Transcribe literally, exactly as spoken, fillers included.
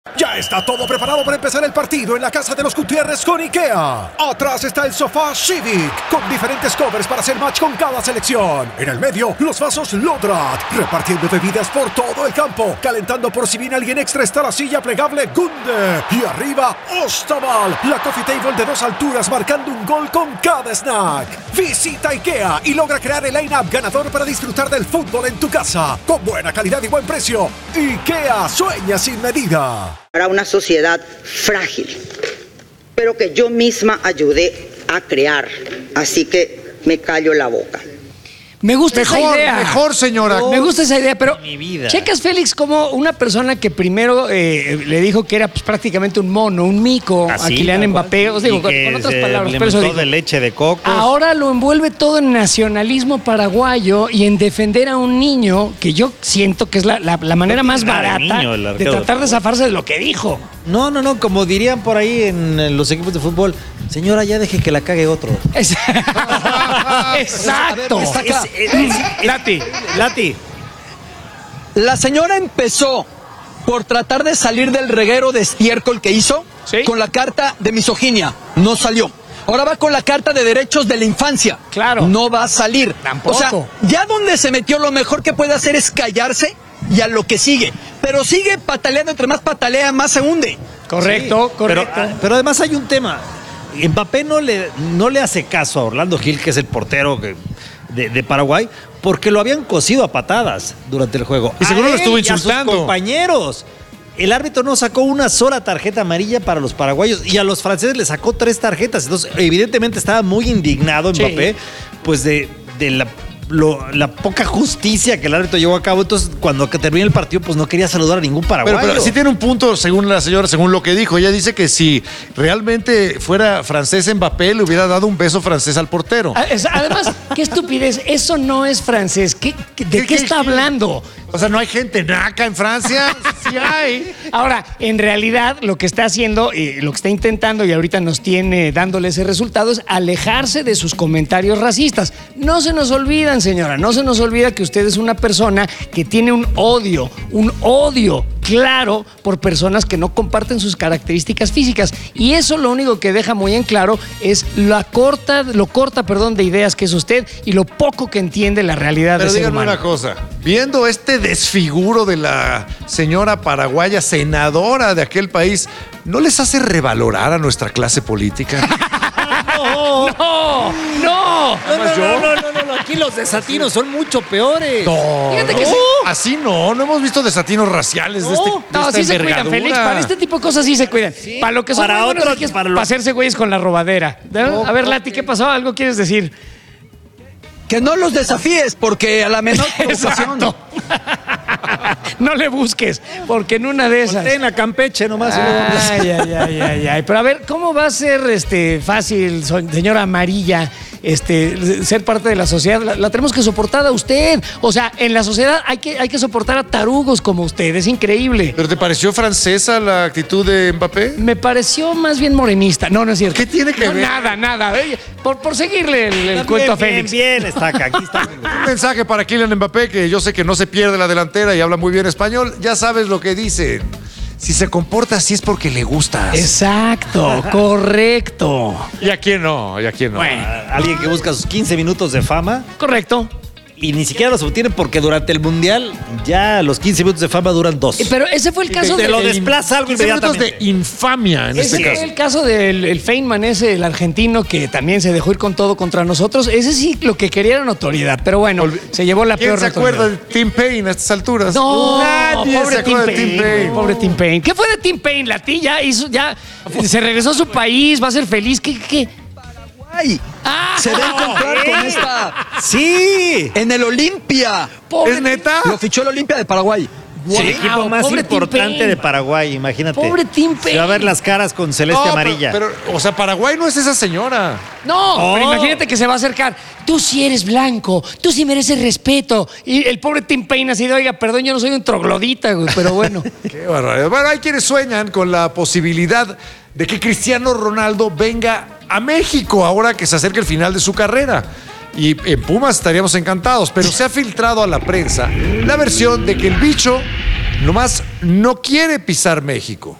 Ya está todo preparado para empezar el partido en la casa de los Gutiérrez con IKEA. Atrás está el sofá Civic, con diferentes covers para hacer match con cada selección. En el medio, los vasos Lodrat, repartiendo bebidas por todo el campo. Calentando por si viene alguien extra está la silla plegable Gunde. Y arriba, Ostabal, la coffee table de dos alturas marcando un gol con cada snack. Visita IKEA y logra crear el line-up ganador para disfrutar del fútbol en tu casa. Con buena calidad y buen precio. IKEA sueña sin medida. Para una sociedad frágil, pero que yo misma ayudé a crear. Así que me callo la boca. Me gusta mejor, esa idea. Mejor, señora. Me gusta esa idea, pero Mi vida. checas, Félix, como una persona que primero eh, le dijo que era pues, prácticamente un mono, un mico a Así, Kylian tal Mbappé. cual. Os digo, Y con, que con otras se palabras. le Pero eso untó digo. de leche de coco. Ahora lo envuelve todo en nacionalismo paraguayo y en defender a un niño que yo siento que es la, la, la manera más nada de barata niño el de arquero tratar de de zafarse de lo que dijo. No, no, no, como dirían por ahí en, en los equipos de fútbol, señora, ya deje que la cague otro. Es- Exacto. A ver, está acá. Es- es- es- Lati. Lati. La señora empezó por tratar de salir del reguero de estiércol que hizo Sí. con la carta de misoginia. No salió. Ahora va con la carta de derechos de la infancia. Claro. No va a salir. Tampoco. O sea, ya donde se metió, lo mejor que puede hacer es callarse y a lo que sigue. Pero sigue pataleando, entre más patalea, más se hunde. Correcto, Sí, correcto. Pero, pero además hay un tema. Mbappé no le, no le hace caso a Orlando Gil, que es el portero que- de, de Paraguay, porque lo habían cosido a patadas durante el juego. Y seguro A lo estuvo él y a sus insultando. compañeros. El árbitro no sacó una sola tarjeta amarilla para los paraguayos y a los franceses le sacó tres tarjetas. Entonces, evidentemente estaba muy indignado Sí. Mbappé, pues de, de la, lo- la poca justicia que el árbitro llevó a cabo. Entonces, cuando que terminó el partido, pues no quería saludar a ningún paraguayo. Pero, pero sí tiene un punto, según la señora, según lo que dijo. Ella dice que si realmente fuera francés Mbappé, le hubiera dado un beso francés al portero. Ah, es- Además, qué estupidez, eso no es francés. ¿Qué, qué- ¿De ¿Qué- qué, qué- está qué? hablando? O sea, no hay gente naca en Francia. Sí hay. Ahora, en realidad, lo que está haciendo, eh, lo que está intentando y ahorita nos tiene dándole ese resultado es alejarse de sus comentarios racistas. No se nos olvidan, señora, no se nos olvida que usted es una persona que tiene un odio, un odio claro por personas que no comparten sus características físicas. Y eso lo único que deja muy en claro es la corta, lo corta, perdón, de ideas que es usted y lo poco que entiende la realidad Pero de ser díganme humano. una cosa. Viendo este desfiguro de la señora paraguaya, senadora de aquel país, ¿no les hace revalorar a nuestra clase política? ¡No! ¡No! No, no, no, no, no, no, no, aquí los desatinos son mucho peores. No, Fíjate no, que sí. así no, no hemos visto desatinos raciales de, este, de No, esta sí se cuidan, envergadura. Félix. Para este tipo de cosas sí se cuidan. Para lo que son Para muy buenos otros, aquí es para para, lo- hacerse güeyes con la robadera. ¿No? A ver, Lati, ¿qué pasó? ¿Algo quieres decir? Que no los desafíes, porque a la menor provocación. Exacto. No le busques, porque en una de esas. En la Campeche nomás. Ay, ay, ay, ay, ay. Pero a ver, ¿cómo va a ser este fácil, so- señora Amarilla, este, ser parte de la sociedad? La, la tenemos que soportar a usted. O sea, en la sociedad hay que, hay que soportar a tarugos como usted. Es increíble. ¿Pero te pareció francesa la actitud de Mbappé? Me pareció más bien morenista. No, no es cierto. ¿Qué tiene que No, ver? Nada, nada. Oye, Por, por seguirle el, el Bien, cuento a bien, Félix. Bien, está acá, aquí está. Un mensaje para Kylian Mbappé, que yo sé que no se pierde la delantera y habla muy bien español. Ya sabes lo que dice. Si se comporta así es porque le gustas. Exacto, correcto. ¿Y a quién no? ¿Y a quién no? Bueno, Alguien que busca sus quince minutos de fama correcto. y ni siquiera los obtiene porque durante el Mundial ya los quince minutos de fama duran dos. Eh, Pero ese fue el caso Te de... lo el- desplaza algo quince minutos de inmediatamente. infamia en Ese este fue caso. el caso del el Feynman ese, el argentino, que también se dejó ir con todo contra nosotros. Ese sí lo que quería era notoriedad, pero bueno, Olvi- se llevó la ¿Quién peor se acuerda notoriedad. de Tim Payne a estas alturas? No, Nadie pobre se Tim acuerda de Payne, Tim Payne. pobre Tim Payne. ¿Qué fue de Tim Payne? La tía ya hizo, ya se regresó a su país, va a ser feliz. ¿Qué? qué? Ay, ¡Ah! se va a encontrar con esta. ¡Sí! En el Olimpia. Pobre ¿Es neta? Lo fichó el Olimpia de Paraguay. Es el equipo más pobre Tim importante Payne. de Paraguay, imagínate. Pobre Tim Se va a ver Payne. las caras con celeste No, amarilla. Pero, pero, o sea, Paraguay no es esa señora. No, Oh. pero imagínate que se va a acercar. Tú sí eres blanco, tú sí mereces respeto. Y el pobre Tim Payne así de, oiga, perdón, yo no soy un troglodita, güey, pero bueno. Qué barbaridad. Bueno, hay quienes sueñan con la posibilidad de que Cristiano Ronaldo venga a México ahora que se acerca el final de su carrera. y en Pumas estaríamos encantados, pero se ha filtrado a la prensa la versión de que el bicho nomás no quiere pisar México.